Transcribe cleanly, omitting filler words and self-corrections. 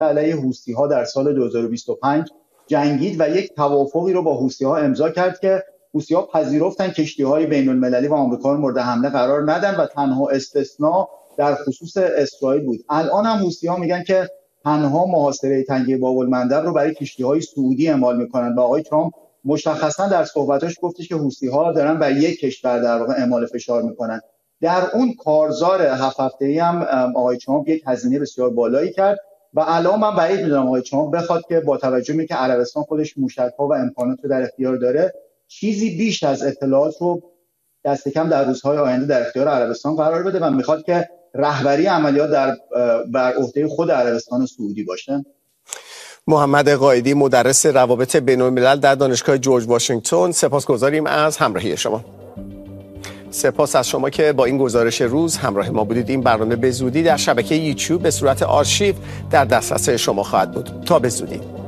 علیه حوثی‌ها در سال 2025 جنگید و یک توافقی رو با حوثی‌ها امضا کرد که حوثی‌ها پذیرفتن کشتی‌های بین‌المللی و آمریکا مورد حمله قرار ندن و تنها استثناء در خصوص اسرائیل بود. الان هم حوثی‌ها میگن که تنها محاصره تنگه باب‌المندب رو برای کشتی‌های سعودی اعمال می‌کنن و آقای ترامپ مشخصا در صحبتاش گفتش که حوثی‌ها دارن برای یک کشور در واقع اعمال فشار می‌کنن. در اون کارزار 7 هفته‌ای هم آقای ترامپ یک هزینه بسیار بالایی کرد و الان من بعید می‌دونم آقای ترامپ بخواد که با توجه به اینکه عربستان خودش موشک‌ها و امکانات رو در اختیار داره چیزی بیش از اطلاعات رو دست کم در روزهای آینده در اختیار عربستان قرار بده و میخواد که رهبری عملیات بر عهده خود عربستان سعودی باشه. محمد قائدی، مدرس روابط بین‌الملل در دانشگاه جورج واشنگتن، سپاسگزاریم از همراهی شما. سپاس از شما که با این گزارش روز همراه ما بودید. این برنامه به زودی در شبکه یوتیوب به صورت آرشیو در دسترس شما خواهد بود. تا به زودی.